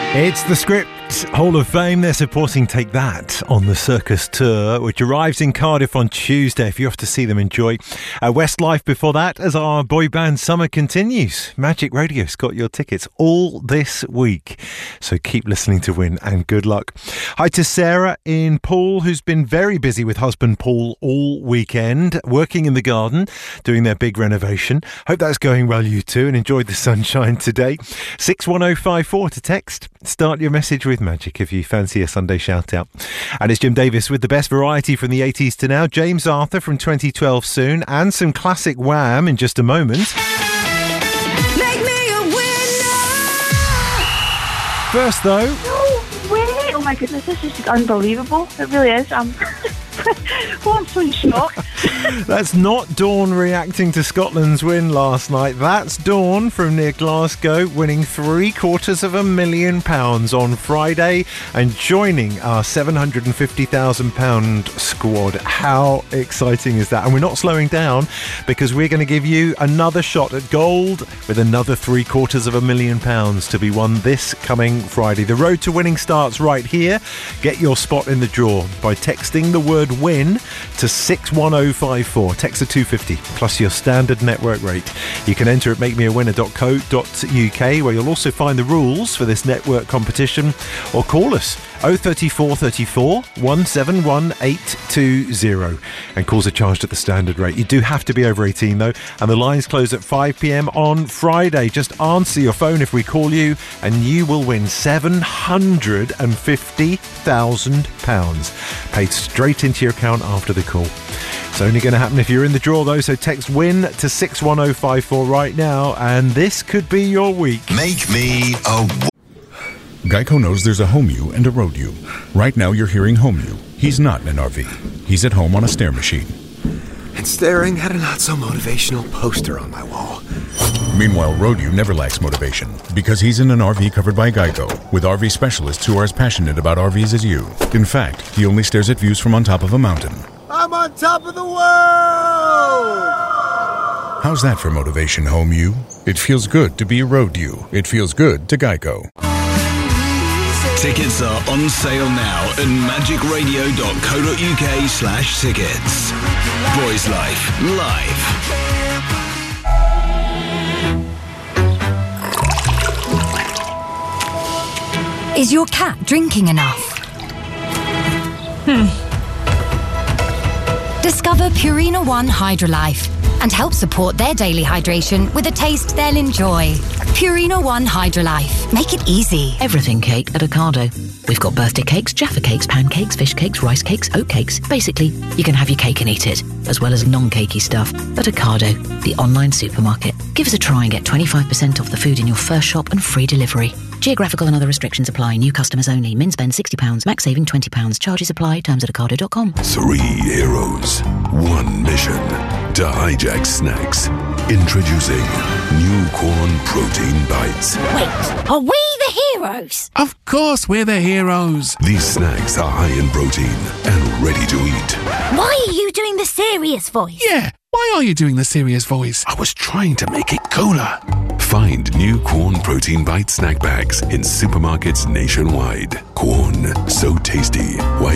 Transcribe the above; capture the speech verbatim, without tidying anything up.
It's the Script Hall of Fame. They're supporting Take That on the Circus Tour, which arrives in Cardiff on Tuesday. If you have to see them, enjoy. Uh, Westlife before that, as our boy band summer continues. Magic Radio's got your tickets all this week, so keep listening to win, and good luck. Hi to Sarah in Poole, who's been very busy with husband Paul all weekend, working in the garden, doing their big renovation. Hope that's going well, you two, and enjoyed the sunshine today. six one oh five four to text. Start your message with Magic if you fancy a Sunday shout out. And it's Jim Davis with the best variety from the eighties to now. James Arthur from twenty twelve soon, and some classic Wham in just a moment. Make me a winner! First though, No way! Oh my goodness, this is unbelievable. It really is. Um, well, I'm so in shock. that's not Dawn reacting to Scotland's win last night. That's Dawn from near Glasgow winning three quarters of a million pounds on Friday and joining our seven hundred fifty thousand pounds squad. How exciting is that? And we're not slowing down, because we're going to give you another shot at gold with another three quarters of a million pounds to be won this coming Friday. The road to winning starts right here. Get your spot in the draw by texting the word win to six one oh five four. Text to two fifty plus your standard network rate. You can enter at make me a winner dot co dot uk, where you'll also find the rules for this network competition, or call us oh three four three four, one seven one eight two oh, and calls are charged at the standard rate. You do have to be over eighteen though, and the lines close at five p.m. on Friday. Just answer your phone if we call you, and you will win seven hundred fifty thousand pounds paid straight into your account after the call. It's only going to happen if you're in the draw though, so text win to six one oh five four right now, and this could be your week. Make me a Geico knows there's a home you and a road you. Right now you're hearing home you. He's not in an R V. He's at home on a stair machine. and staring at a not-so-motivational poster on my wall. Meanwhile, road you never lacks motivation, because he's in an R V covered by Geico, with R V specialists who are as passionate about R Vs as you. In fact, he only stares at views from on top of a mountain. I'm on top of the world! How's that for motivation, home you? It feels good to be road you. It feels good to Geico. Tickets are on sale now at magicradio.co.uk slash tickets. Boys Life Live. Is your cat drinking enough? Hmm. Discover Purina One Hydrolife and help support their daily hydration with a taste they'll enjoy. Purina One Hydrolife. Make it easy. Everything cake at Ocado. We've got birthday cakes, Jaffa cakes, pancakes, fish cakes, rice cakes, oat cakes. Basically, you can have your cake and eat it, as well as non-cakey stuff. At Ocado, the online supermarket. Give us a try and get twenty-five percent off the food in your first shop and free delivery. Geographical and other restrictions apply. New customers only. Min spend sixty pounds. Max saving twenty pounds. Charges apply. Terms at ocado dot com. Three heroes. One mission. To hijack snacks. Introducing new corn protein bites. Wait, are we the heroes? Of course we're the heroes. These snacks are high in protein and ready to eat. Why are you doing the serious voice? Yeah, why are you doing the serious voice? I was trying to make it cooler. Find new Corn Protein Bite snack bags in supermarkets nationwide. Corn, so tasty. Why